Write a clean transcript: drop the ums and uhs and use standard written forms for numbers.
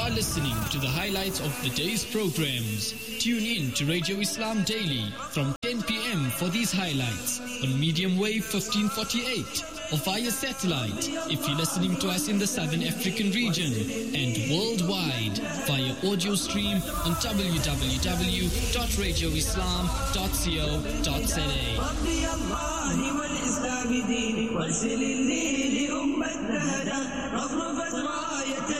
are listening to the highlights of the day's programs. Tune in to Radio Islam Daily from 10 p.m. for these highlights on medium wave 1548 or via satellite if you're listening to us in the Southern African region, and worldwide via audio stream on www.radioislam.co.za.